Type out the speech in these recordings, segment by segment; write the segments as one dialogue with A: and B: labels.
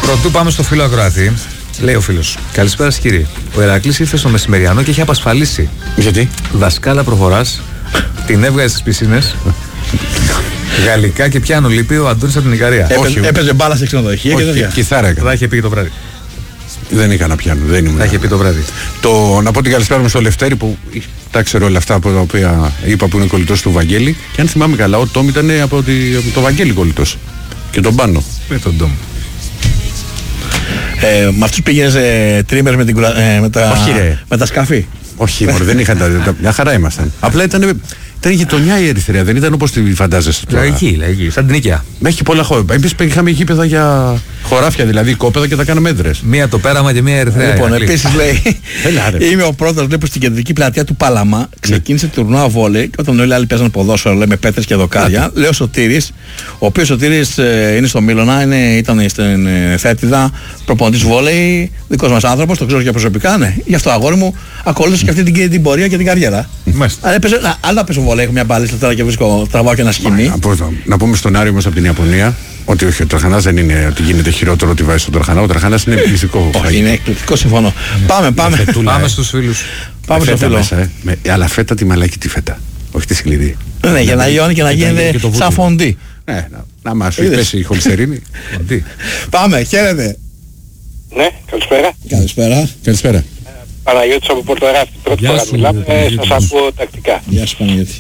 A: Πρωτού πάμε στο φίλο ακροατή, λέει ο φίλος. Καλησπέρα σας κύριε. Ο Ηρακλής ήρθε στο μεσημεριανό και έχει απασφαλίσει.
B: Γιατί?
A: Δασκάλα προχωράς, την έβγαζε στις πισίνες. Γαλλικά και πιάνο λείπει ο Αντώνης από την Ικαρία.
B: Έπαιζε μπάλα σε ξενοδοχεία και τέτοια.
C: Κιθάρα έκανα.
A: Θα είχε πει και το βράδυ.
C: Δεν είχα να πιάνω, δεν ήμουν.
A: Θα είχε πει το βράδυ.
C: Να πω την καλησπέρα μου στο Λευτέρη που τα ξέρω όλα αυτά από τα οποία είπα που είναι κολλητός του Βαγγέλη. Και αν θυμάμαι καλά, ο Τόμ ήταν από το Βαγγέλη κολλητός. Και τον Πάνο.
A: Με τον Τόμ.
B: Με αυτούς πήγαινες τρίμερ με τα σκάφη.
C: Όχι, μωρέ, δεν είχαν μια χαρά ήμασταν. Απλά ήταν γειτονιά η Ερυθρέα, δεν ήταν όπως τη φαντάζεσαι τώρα.
A: Λαϊκή, σαν την Νίκαια.
C: Έχει πολλά χώρα. Εμείς είχαμε γήπεδα για χωράφια, δηλαδή κόπεδα και τα κάναμε έδρες.
A: Μία το πέραμα και μία Ερυθρέα.
B: Λοιπόν, επίσης λέει, είμαι ο πρώτος που στην κεντρική πλατεία του Παλαμά ξεκίνησε τουρνουά βόλεϊ και όταν όλοι οι άλλοι παίζαν ποδόσφαιρο, λέμε πέτρες και δοκάρια, λέει ο Σωτήρης, ο οποίος Σωτήρης είναι στο Μίλωνα, ήταν στην Θέτιδα, προπονητής βόλεϊ, δικός μας άνθρωπος, το ξέρω και προσωπικά, ναι. Γι' αυτό αγόρι μου ακολούθησε και αυτή την πορεία και την καριέρα. Αλλά παίζω βόλεϊ, έχω μια μπάλιστα τώρα και τραβάω και ένα σκηνή.
C: Να πούμε στον Άρη όμως από την Ιαπωνία ότι όχι, ο Τραχανάς δεν είναι ότι γίνεται χειρότερο ότι βάζει στον Τραχανά. Ο Τραχανάς είναι εκπληκτικό.
B: Όχι, είναι εκπληκτικό, συμφωνώ.
A: Πάμε στους φίλους.
B: Πάμε στο φίλο.
C: Αλλά φέτα τη μαλακή τη φέτα. Όχι τη σκληρή.
B: Ναι, για να λιώνει και να γίνεται σαν φοντί.
C: Να μας σου πέσει η χολυστερίνη.
B: Πάμε, χαίρετε.
D: Ναι, καλησπέρα.
B: Καλησπέρα.
D: Παναγιώτης από Πορτογράφη, πρώτη φορά μιλάμε, σας ακούω τακτικά.
B: Γεια σου Παναγιώτη.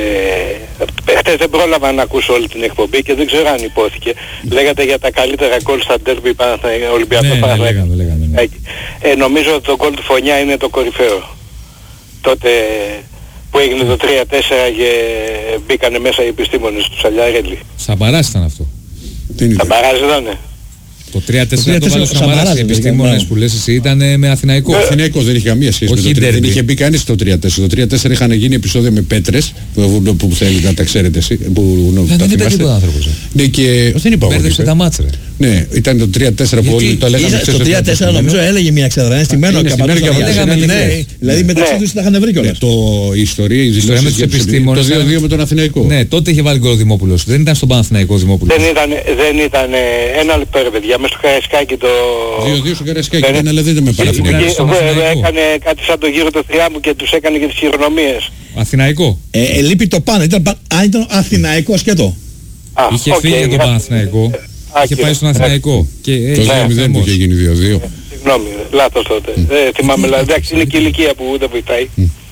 D: Χτες δεν πρόλαβα να ακούσω όλη την εκπομπή και δεν ξέρω αν υπόθηκε. Λέγατε για τα καλύτερα γκολ στα ντέρμπι Ολυμπιακός Παναθηναϊκός. Νομίζω ότι το γκολ του Φωνιά είναι το κορυφαίο. Τότε που έγινε το 3-4 και μπήκανε μέσα οι επιστήμονες του Σαλιαρέλη.
A: Σαμπαράς ήταν αυτό.
D: Σαμπαράς ήταν.
A: Το 3-4 το βάλω Σαμπαράς, οι επιστήμονες που λες εσύ ήταν με Αθηναϊκό.
C: Αθηναϊκός δεν είχε καμία σχέση με το 3. Δεν είχε μπει κανείς στο 3-4. Το 3-4 είχαν γίνει επεισόδια με πέτρες που θέλετε να τα ξέρετε εσύ.
A: Δεν είπε τίποτα άνθρωπος.
C: Ναι, και δεν είπα εγώ.
A: Μπέρδεψε τα μάτσα.
C: Ναι, ήταν το 3-4 που όλοι το λέγαμε.
B: Το 3-4 νομίζω έλεγε μια ξεδρά. Είναι στημένο και από δηλαδή μεταξύ τους τα είχαν βρει κιόλας.
C: Η ιστορία, η δηλώση
A: τους επιστήμονες.
C: Το 2-2 με τον Αθηναϊκό.
A: Ναι, τότε είχε βάλει γκολ ο Δημόπουλος. Δεν ήταν στον Παναθηναϊκό Δημόπουλος.
D: Δεν ήταν ένα λεπτό ρε παιδιά. Στο Καραϊσκάκι το...
C: 2-2 στο Καραϊσκάκι ήταν, αλλά δεν ήταν με Παναθηναϊκό.
D: Έκανε κάτι σαν το γύρο του Θριάμου και τους έκανε και τις χειρονομίες.
A: Αθηναϊκό.
B: Λείπει το πάνω. Ήταν Αθηναϊκό σκέτο.
A: Είχε φύγει για τον Παναθηναϊκό. Είχε πάει στον Αθηναϊκό.
C: Το 2-0 που είχε γίνει 2-2.
D: Συγγνώμη, λάθος τότε. Θυμάμαι, εντάξει, είναι και η ηλικία που δεν βοηθάει.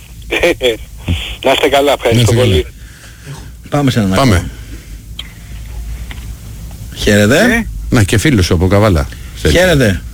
D: Να είστε καλά, ευχαριστώ πολύ.
B: Πάμε σε έναν ακόμα. Χαίρετε.
C: Να και φίλος σου από Καβάλα.
B: Χαίρετε.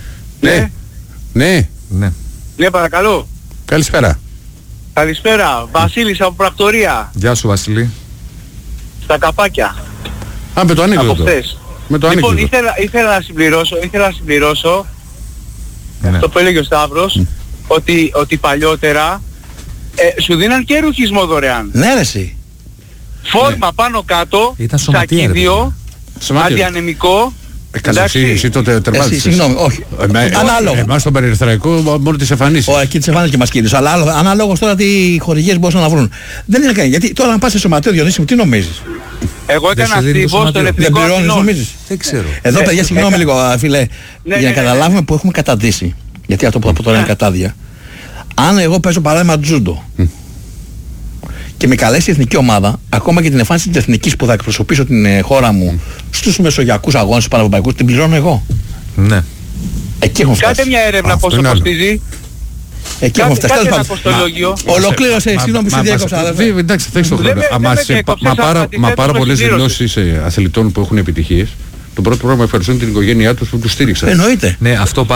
D: Ναι, παρακαλώ.
C: Καλησπέρα.
D: Καλησπέρα. Βασίλης από Πρακτορία.
A: Γεια σου Βασίλη.
D: Στα καπάκια.
C: Με το ανέκδοτο.
D: Λοιπόν, ήθελα να συμπληρώσω αυτό που έλεγε ο Σταύρος, ότι παλιότερα σου δίναν και ρουχισμό δωρεάν.
B: Ναι ρε εσύ.
D: Φόρμα πάνω κάτω, σακίδιο, αντιανεμικό.
C: Εσύ τότε τερμάτισες.
B: Συγγνώμη, όχι. Ανάλογα.
C: Εμάς στον Περιφερειακό μόνο τις εμφανίσεις.
B: Όχι, εκεί τις εμφανίσεις και μας κίνησαν. Αλλά ανάλογα τώρα τι χορηγίες μπορούσαν να βρουν. Δεν είναι κανένα. Γιατί τώρα αν πας σε σωματείο Διονύση μου, τι νομίζεις?
D: Εγώ έκανα αστίβο στον εθνικό εθνικό.
B: Δεν ξέρω. Εδώ παιδιά, συγγνώμη λίγο φίλε, για να καταλάβουμε που έχουμε καταντήσει. Γιατί αυτό που θα πω τώρα είναι κατάδια. Αν εγώ παίζω παράδειγμα τζούντο και με καλέσει η εθνική ομάδα, ακόμα και την εμφάνιση της εθνικής που θα εκπροσωπήσω την χώρα μου στους μεσογειακούς αγώνες, στους πανευρωπαϊκούς, την πληρώνω εγώ.
A: Ναι.
B: Εκεί έχουμε φτάσει.
D: Κάτε μια έρευνα πώς το κοστίζει.
B: Εκεί έχουμε φτάσει. Ολοκλήρωσε, συγγνώμη που σε διέκοψα.
C: Εντάξει, θα έχεις το χρόνο. Μα πάρα πολλές δηλώσεις αθλητών που έχουν επιτυχίες, το πρώτο πρόγραμμα ευχαριστούν την οικογένειά τους που τους στήριξαν.
B: Εννοείται.
A: Ναι, αυτό